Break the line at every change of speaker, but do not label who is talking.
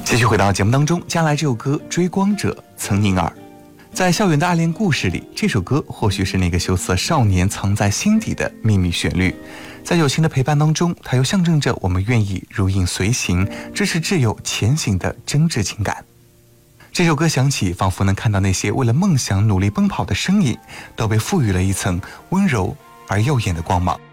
继续回到节目当中，接下来这首歌《追光者》岑宁儿。在校园的爱恋故事里，这首歌或许是那个羞涩少年藏在心底的秘密旋律。在友情的陪伴当中，它又象征着我们愿意如影随形，支持挚友前行的真挚情感。这首歌响起，仿佛能看到那些为了梦想努力奔跑的身影，都被赋予了一层温柔而耀眼的光芒。